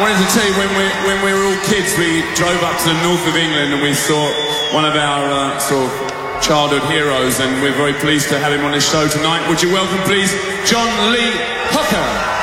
wanted to tell you, when we were all kids, we drove up to the north of England and we saw one of our sort of childhood heroes, and we're very pleased to have him on this show tonight. Would you welcome, please, John Lee Hooker?